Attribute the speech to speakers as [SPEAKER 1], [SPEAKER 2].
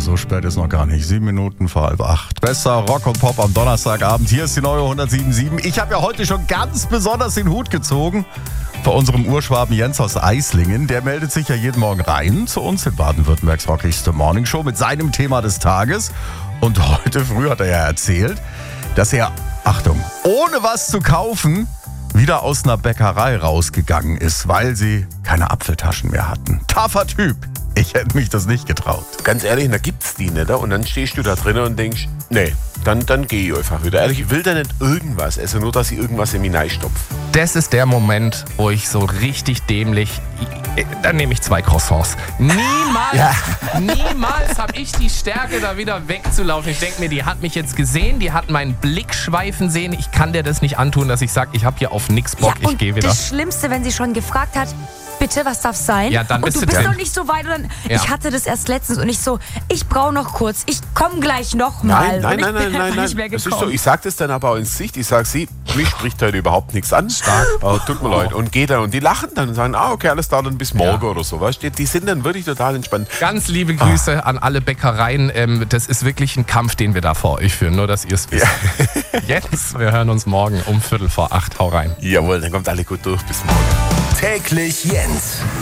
[SPEAKER 1] so spät ist noch gar nicht. 7 Minuten vor 7:30. Besser Rock und Pop am Donnerstagabend. Hier ist die neue 107.7. Ich habe ja heute schon ganz besonders den Hut gezogen vor unserem Urschwaben Jens aus Eislingen. Der meldet sich ja jeden Morgen rein zu uns in Baden-Württembergs rockigste Morningshow mit seinem Thema des Tages. Und heute früh hat er ja erzählt, dass er, Achtung, ohne was zu kaufen, wieder aus einer Bäckerei rausgegangen ist, weil sie keine Apfeltaschen mehr hatten. Taffer Typ. Ich hätte mich das nicht getraut.
[SPEAKER 2] Ganz ehrlich, da gibt's die nicht. Und dann stehst du da drinnen und denkst, nee, dann gehe ich einfach wieder. Ehrlich, ich will da nicht irgendwas essen, nur dass ich irgendwas in mich reinstopfe.
[SPEAKER 3] Das ist der Moment, wo ich so richtig dämlich, dann nehme ich 2 Croissants. Niemals habe ich die Stärke, da wieder wegzulaufen. Ich denke mir, die hat mich jetzt gesehen, die hat meinen Blick schweifen sehen. Ich kann dir das nicht antun, dass ich sage, ich habe hier auf nix Bock, ich gehe wieder.
[SPEAKER 4] Das Schlimmste, wenn sie schon gefragt hat, bitte, was darf sein?
[SPEAKER 3] Ja, dann
[SPEAKER 4] und
[SPEAKER 3] bist
[SPEAKER 4] du
[SPEAKER 3] du
[SPEAKER 4] bist
[SPEAKER 3] dran.
[SPEAKER 4] noch nicht so weit. Und
[SPEAKER 3] Ja.
[SPEAKER 4] Ich hatte das erst letztens und ich so, ich brauche noch kurz, ich komme gleich nochmal.
[SPEAKER 2] Nein.
[SPEAKER 4] Nicht mehr
[SPEAKER 2] Das ist
[SPEAKER 4] gekommen.
[SPEAKER 2] so, ich sag das dann aber auch ins Gesicht. Ich sag, mich spricht heute überhaupt nichts an. Stark. Tut mir leid. Und geht dann und die lachen dann und sagen, okay, alles da dann bis morgen oder so. Weißt du? Die sind dann wirklich total entspannt.
[SPEAKER 3] Ganz liebe Grüße an alle Bäckereien. Das ist wirklich ein Kampf, den wir da vor euch führen, nur dass ihr es wisst. Jetzt, wir hören uns morgen um 7:45. Hau rein.
[SPEAKER 2] Jawohl, dann kommt alle gut durch. Bis morgen.
[SPEAKER 5] Täglich Jens.